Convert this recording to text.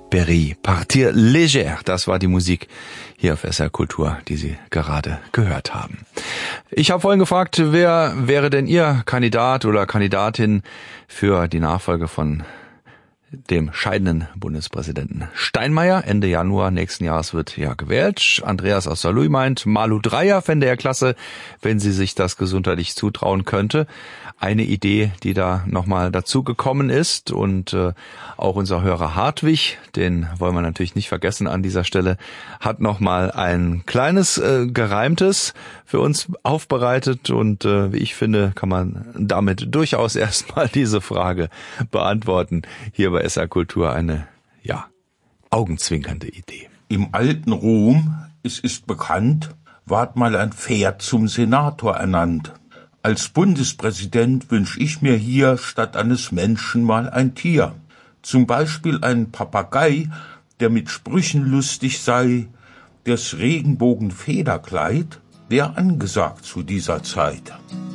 Berry, Partir légère, das war die Musik hier auf SR Kultur, die Sie gerade gehört haben. Ich habe vorhin gefragt, wer wäre denn Ihr Kandidat oder Kandidatin für die Nachfolge von dem scheidenden Bundespräsidenten Steinmeier. Ende Januar nächsten Jahres wird ja gewählt. Andreas aus Saarlouis meint, Malu Dreyer fände er klasse, wenn sie sich das gesundheitlich zutrauen könnte. Eine Idee, die da nochmal dazu gekommen ist, und auch unser Hörer Hartwig, den wollen wir natürlich nicht vergessen an dieser Stelle, hat nochmal ein kleines Gereimtes für uns aufbereitet, und wie ich finde, kann man damit durchaus erstmal diese Frage beantworten. Hier bei SR Kultur eine, ja, augenzwinkernde Idee. Im alten Rom, es ist bekannt, ward mal ein Pferd zum Senator ernannt. Als Bundespräsident wünsch ich mir hier statt eines Menschen mal ein Tier. Zum Beispiel einen Papagei, der mit Sprüchen lustig sei. Das Regenbogenfederkleid wär angesagt zu dieser Zeit.